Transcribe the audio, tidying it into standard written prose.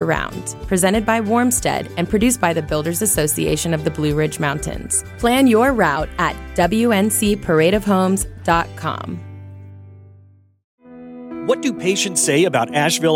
year-round. Presented by Warmstead and produced by the Builders Association of the Blue Ridge Mountains. Plan your route at WNCParadeofHomes.com. What do patients say about Asheville